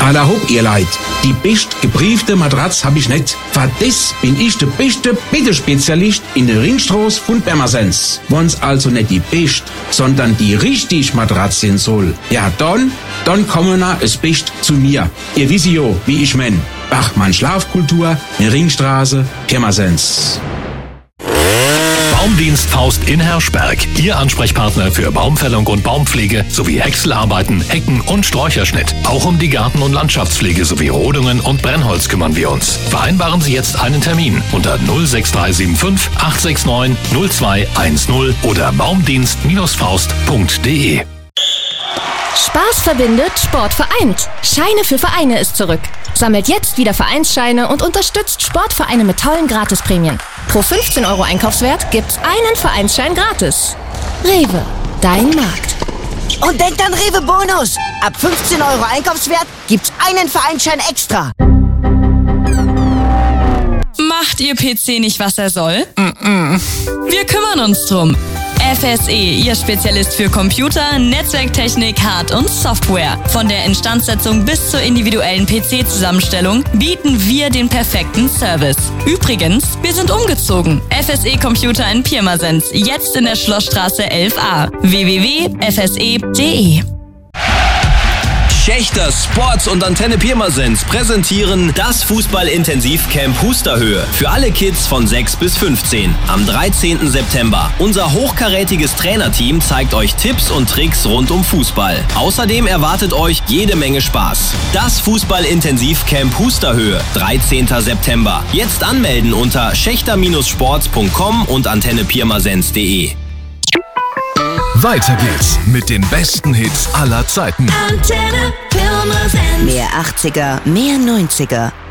Alla hopp, ihr Leid. Die best gebriefte Matratz hab ich nicht. Für das bin ich der beste Bittespezialist in der Ringstraße von Pirmasens. Wenn's also nicht die best, sondern die richtig Matratz sein soll, ja dann kommen na es best zu mir. Ihr wisst ja, wie ich mein. Bachmann Schlafkultur, Ringstraße, Pirmasens. Baumdienst Faust in Herschberg. Ihr Ansprechpartner für Baumfällung und Baumpflege sowie Häckselarbeiten, Hecken- und Sträucherschnitt. Auch um die Garten- und Landschaftspflege sowie Rodungen und Brennholz kümmern wir uns. Vereinbaren Sie jetzt einen Termin unter 06375 869 0210 oder baumdienst-faust.de. Spaß verbindet, Sport vereint. Scheine für Vereine ist zurück. Sammelt jetzt wieder Vereinsscheine und unterstützt Sportvereine mit tollen Gratisprämien. Pro 15 € Einkaufswert gibt's einen Vereinsschein gratis. Rewe, dein Markt. Und denkt an Rewe Bonus. Ab 15 € Einkaufswert gibt's einen Vereinsschein extra. Macht Ihr PC nicht, was er soll? Wir kümmern uns drum. FSE, Ihr Spezialist für Computer, Netzwerktechnik, Hard- und Software. Von der Instandsetzung bis zur individuellen PC-Zusammenstellung bieten wir den perfekten Service. Übrigens, wir sind umgezogen. FSE Computer in Pirmasens, jetzt in der Schlossstraße 11a. www.fse.de. Schächter Sports und Antenne Pirmasens präsentieren das Fußball-Intensivcamp Husterhöhe für alle Kids von 6 bis 15 am 13. September. Unser hochkarätiges Trainerteam zeigt euch Tipps und Tricks rund um Fußball. Außerdem erwartet euch jede Menge Spaß. Das Fußball-Intensivcamp Husterhöhe, 13. September. Jetzt anmelden unter schächter-sports.com und antennepirmasens.de. Weiter geht's mit den besten Hits aller Zeiten. Antenne Pirmasens. Mehr 80er, mehr 90er.